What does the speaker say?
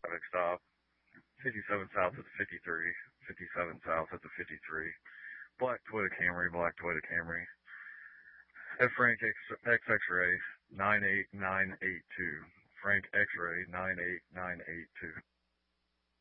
traffic stop. 57 south at the 53. 57 south at the 53. Black Toyota Camry, black Toyota Camry. At Frank X-Ray 98982. Frank X-Ray 98982.